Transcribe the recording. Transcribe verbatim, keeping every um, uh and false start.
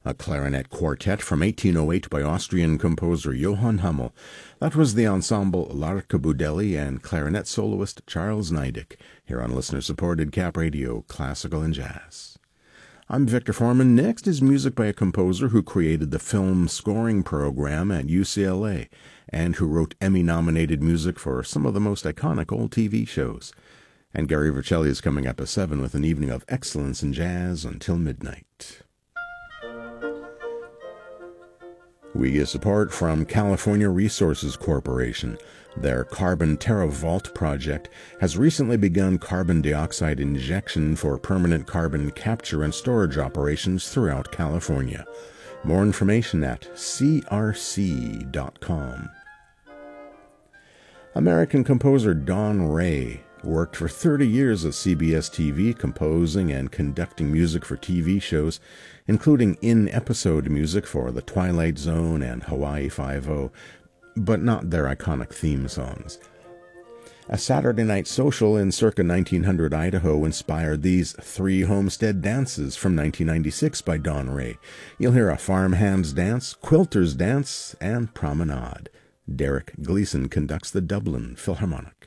a clarinet quartet from eighteen oh eight by Austrian composer Johann Hummel. That was the ensemble Larka Budelli and clarinet soloist Charles Neidick, here on listener-supported Cap Radio, Classical and Jazz. I'm Victor Foreman. Next is music by a composer who created the film scoring program at U C L A and who wrote Emmy-nominated music for some of the most iconic old T V shows. And Gary Vercelli is coming up at seven with an evening of excellence in jazz until midnight. We get support from California Resources Corporation. Their Carbon TerraVault project has recently begun carbon dioxide injection for permanent carbon capture and storage operations throughout California. More information at c r c dot com. American composer Don Ray worked for thirty years at C B S T V composing and conducting music for T V shows, including in-episode music for The Twilight Zone and Hawaii Five-O, but not their iconic theme songs. A Saturday Night Social in circa nineteen hundred Idaho inspired these three homestead dances from nineteen ninety-six by Don Ray. You'll hear a farmhand's dance, quilter's dance, and promenade. Derek Gleason conducts the Dublin Philharmonic.